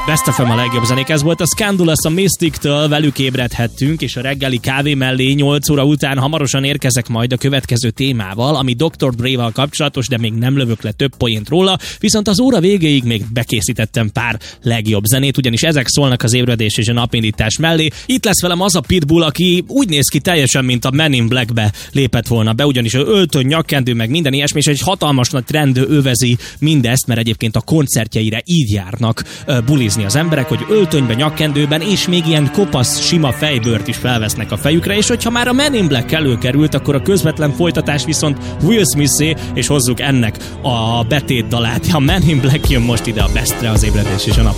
Best of a legjobb zenék, ez volt a Scandalous a Mystic-től, velük ébredhettünk, és a reggeli kávé mellé 8 óra után hamarosan érkezek majd a következő témával, ami Dr. Dre-val kapcsolatos, de még nem lövök le több poént róla, viszont az óra végéig még bekészítettem pár legjobb zenét, ugyanis ezek szólnak az ébredés és a napindítás mellé. Itt lesz velem az a Pitbull, aki úgy néz ki teljesen, mint a Men in Black-be lépett volna be, ugyanis öltöny, nyakkendő, meg minden ilyesmi, és egy hatalmas nagy trend övezi mindezt, mert egyébként a koncertjeire így járnak bulizni az emberek, hogy öltönyben, nyakkendőben, és még ilyen kopasz, sima fejbőrt is felvesznek a fejükre, és hogyha már a Men in Black előkerült, akkor a közvetlen folytatás viszont Will Smith-é, és hozzuk ennek a betétdalát. A Men in Black jön most ide a Bestre, az ébredés és a nap.